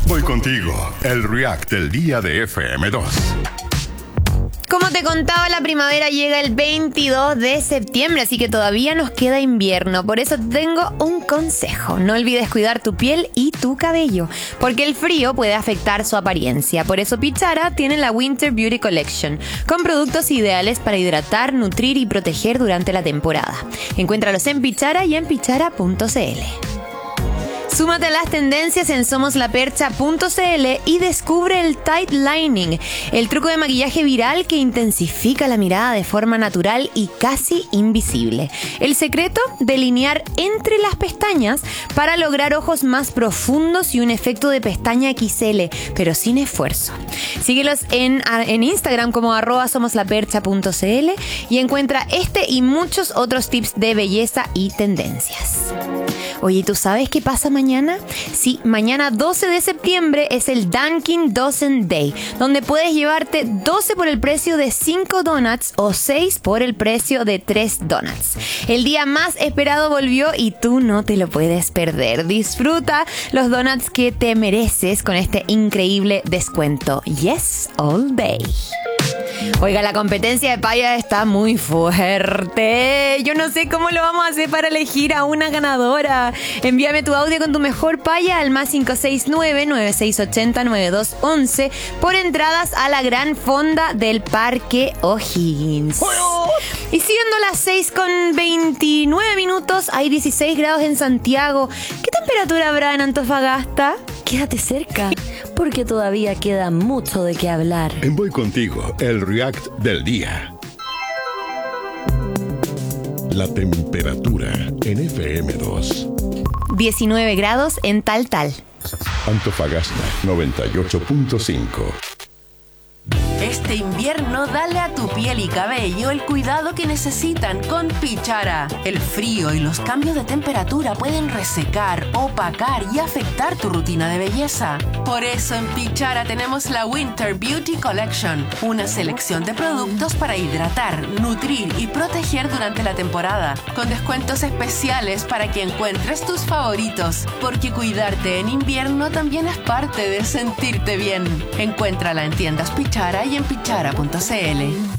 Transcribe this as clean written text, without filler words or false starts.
Voy contigo, el React del día de FM2. Como te contaba, la primavera llega el 22 de septiembre, así que todavía nos queda invierno. Por eso tengo un consejo. No olvides cuidar tu piel y tu cabello, porque el frío puede afectar su apariencia. Por eso Pichara tiene la Winter Beauty Collection, con productos ideales para hidratar, nutrir y proteger durante la temporada. Encuéntralos en Pichara y en pichara.cl. Súmate a las tendencias en somoslapercha.cl y descubre el tight lining, el truco de maquillaje viral que intensifica la mirada de forma natural y casi invisible. El secreto, delinear entre las pestañas para lograr ojos más profundos y un efecto de pestaña XL, pero sin esfuerzo. Síguelos en Instagram como @somoslapercha.cl y encuentra este y muchos otros tips de belleza y tendencias. Oye, ¿tú sabes qué pasa mañana? Sí, mañana 12 de septiembre es el Dunkin' Dozen Day, donde puedes llevarte 12 por el precio de 5 donuts o 6 por el precio de 3 donuts. El día más esperado volvió y tú no te lo puedes perder. Disfruta los donuts que te mereces con este increíble descuento. Yes, all day. Oiga, la competencia de paya está muy fuerte. Yo no sé cómo lo vamos a hacer para elegir a una ganadora. Envíame tu audio con tu mejor paya al más 569-9680-9211 por entradas a la gran fonda del Parque O'Higgins. Y siendo las 6:29, hay 16 grados en Santiago. ¿Qué temperatura habrá en Antofagasta? Quédate cerca, porque todavía queda mucho de qué hablar. En Voy Contigo, el React del día. La temperatura en FM2. 19 grados en Taltal. Antofagasta 98.5. Este invierno dale a tu piel y cabello el cuidado que necesitan con Pichara. El frío y los cambios de temperatura pueden resecar, opacar y afectar tu rutina de belleza. Por eso en Pichara tenemos la Winter Beauty Collection, una selección de productos para hidratar, nutrir y proteger durante la temporada, con descuentos especiales para que encuentres tus favoritos, porque cuidarte en invierno también es parte de sentirte bien. Encuéntrala en tiendas Pichara y en pichara.cl.